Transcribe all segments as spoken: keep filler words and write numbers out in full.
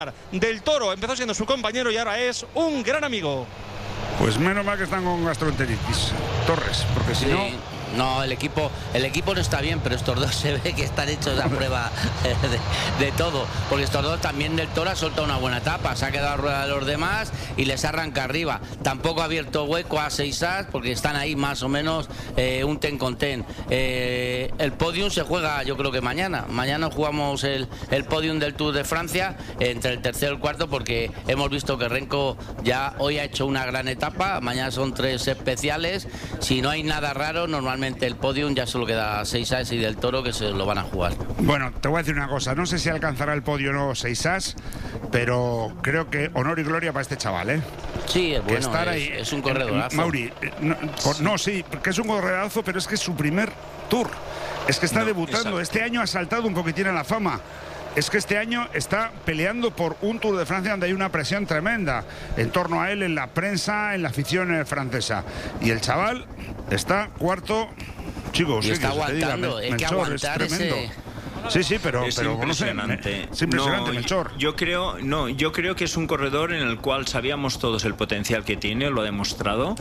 Del Toro empezó siendo su compañero y ahora es un gran amigo. Pues menos mal que están con gastroenteritis Torres, porque si sí. no... No, el equipo, el equipo no está bien, pero estos dos se ve que están hechos a prueba de, de todo. Porque estos dos también Del Toro ha soltado una buena etapa, se ha quedado a rueda de los demás y les arranca arriba. Tampoco ha abierto hueco a seis as porque están ahí más o menos eh, un ten con ten. Eh, el podium se juega yo creo que mañana. Mañana jugamos el, el podium del Tour de Francia entre el tercero y el cuarto porque hemos visto que Renko ya hoy ha hecho una gran etapa. Mañana son tres especiales. Si no hay nada raro, normalmente el podium ya solo queda seis as y Del Toro que se lo van a jugar. Bueno, te voy a decir una cosa, no sé si alcanzará el podio o no seis as, pero creo que honor y gloria para este chaval, ¿eh? Sí, es bueno, estar es, ahí, es un corredorazo. Mauri, no, por, no, sí, porque es un corredorazo, pero es que es su primer tour. Es que está no, debutando, exacto. Este año ha saltado un poquitín a la fama. Es que este año está peleando por un Tour de Francia donde hay una presión tremenda en torno a él, en la prensa, en la afición francesa. Y el chaval está cuarto, chicos. Y sí, está que aguantando, diga, es que aguantar es tremendo. ese... Sí, sí, pero es pero impresionante. No sé, es impresionante, no, Melchor. Yo creo, no, yo creo que es un corredor en el cual sabíamos todos el potencial que tiene, lo ha demostrado,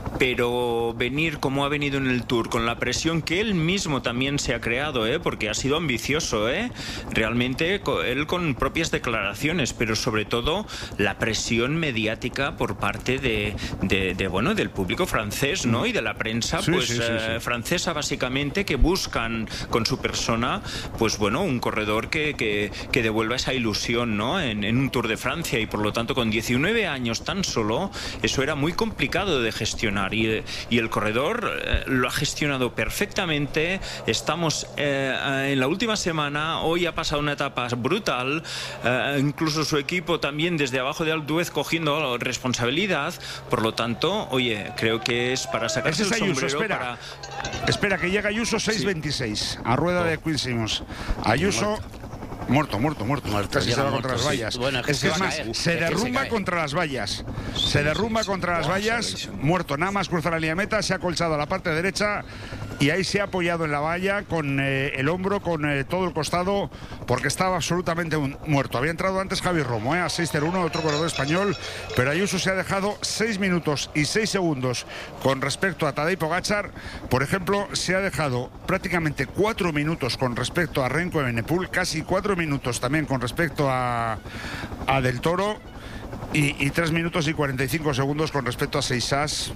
pero venir como ha venido en el Tour con la presión que él mismo también se ha creado, ¿eh? Porque ha sido ambicioso, ¿eh? Realmente él con propias declaraciones, pero sobre todo la presión mediática por parte de, de, de bueno, del público francés, ¿no? Y de la prensa, sí, pues sí, sí, sí. Eh, francesa básicamente, que buscan con su persona, pues bueno, un corredor que, que, que devuelva esa ilusión, ¿no? En, en un Tour de Francia, y por lo tanto con diecinueve años tan solo, eso era muy complicado de gestionar y, y el corredor eh, lo ha gestionado perfectamente. Estamos eh, en la última semana, hoy ha pasado una etapa brutal, eh, incluso su equipo también desde abajo de Alpe d'Huez cogiendo responsabilidad, por lo tanto, oye, creo que es para sacarse Ese es el Ayuso, sombrero. espera. Para... Espera, que llega Ayuso seis veintiséis a rueda de Queen Simmons. Ayuso... Muerto, muerto, muerto. muerto Casi se va contra las vallas. Sí. Bueno, es que, es, que es más, se, se derrumba se contra las vallas. Se derrumba contra las vallas, muerto. Nada más cruzar la línea de meta, se ha colchado a la parte derecha y ahí se ha apoyado en la valla con eh, el hombro, con eh, todo el costado, porque estaba absolutamente un, muerto. Había entrado antes Javi Romo, eh, a seis cero uno, otro corredor español, pero Ayuso se ha dejado seis minutos y seis segundos con respecto a Tadej Pogačar. Por ejemplo, se ha dejado prácticamente cuatro minutos con respecto a Renko Evenepoel, casi cuatro minutos también con respecto a, a Del Toro y, y tres minutos y cuarenta y cinco segundos con respecto a seis as.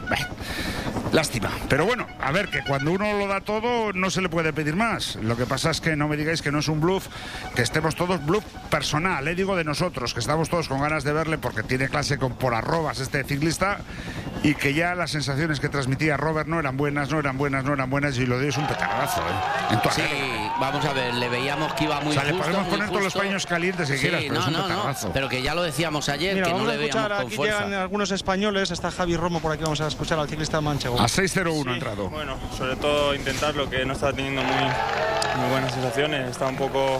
Lástima, pero bueno, a ver, que cuando uno lo da todo no se le puede pedir más. Lo que pasa es que no me digáis que no es un bluff, que estemos todos bluff personal, eh, digo de nosotros, que estamos todos con ganas de verle porque tiene clase con por arrobas este ciclista y que ya las sensaciones que transmitía Robert no eran buenas, no eran buenas, no eran buenas y lo de es un petardazo, ¿eh? Sí, vamos a ver, le veíamos que iba muy o sea, justo, le podemos poner justo. todos los paños calientes que sí, quieras, pero no, es un no, petardazo. No, pero que ya lo decíamos ayer, Mira, que no le veíamos escuchar, con aquí fuerza. llegan algunos españoles, está Javi Romo por aquí, vamos a escuchar al ciclista manchego. A seis cero uno sí, ha entrado. Bueno, sobre todo intentarlo, que no estaba teniendo muy, muy buenas sensaciones, estaba un poco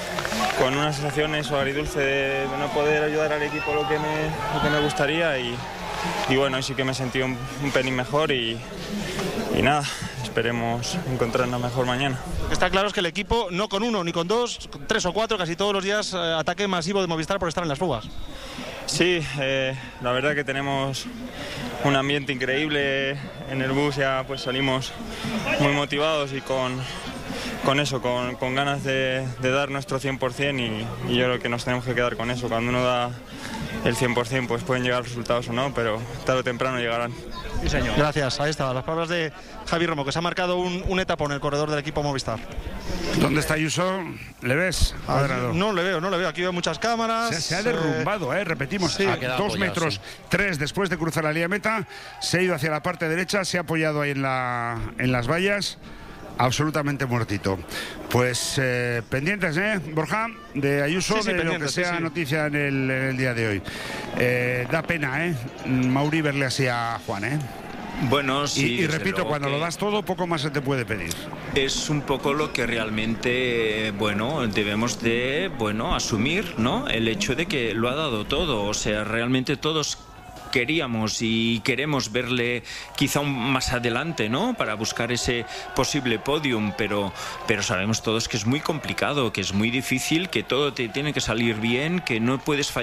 con unas sensaciones o agridulce de, de no poder ayudar al equipo lo que me, lo que me gustaría y, y bueno, sí que me sentí un, un pelín mejor y, y nada, esperemos encontrarnos mejor mañana. Lo que está claro es que el equipo, no con uno ni con dos, con tres o cuatro, casi todos los días, eh, ataque masivo de Movistar por estar en las fugas. Sí, eh, la verdad que tenemos un ambiente increíble en el bus, ya pues salimos muy motivados y con, con eso, con, con ganas de, de dar nuestro cien por cien y, y yo creo que nos tenemos que quedar con eso. Cuando uno da el cien por cien pues pueden llegar resultados o no, pero tarde o temprano llegarán. Sí, señor. Gracias, ahí estaban las palabras de Javi Romo, que se ha marcado un, un etapón en el corredor del equipo Movistar. ¿Dónde está Ayuso? ¿Le ves? Aquí, no le veo, no le veo. Aquí veo muchas cámaras. Se, se ha derrumbado, eh, repetimos, sí, a dos apoyado, metros, sí. tres después de cruzar la línea meta, se ha ido hacia la parte derecha, se ha apoyado ahí en, la, en las vallas, absolutamente muertito. Pues eh, pendientes, ¿eh, Borja? De Ayuso, sí, sí, de lo que sea sí, sí. noticia en el, en el día de hoy. Eh, da pena, ¿eh? Mauri, verle así a Juan, ¿eh? Bueno, sí. Y, y repito, cuando lo das todo, poco más se te puede pedir. Es un poco lo que realmente, bueno, debemos de, bueno, asumir, ¿no? El hecho de que lo ha dado todo. O sea, realmente todos queríamos y queremos verle quizá un, más adelante, ¿no? Para buscar ese posible podium, pero, pero sabemos todos que es muy complicado, que es muy difícil, que todo te tiene que salir bien, que no puedes fallar